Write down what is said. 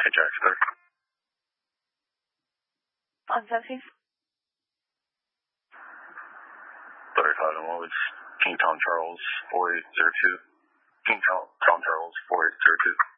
Jack, sir. On 17th. 35 was King Tom Charles 4802. King Tom Charles 4802.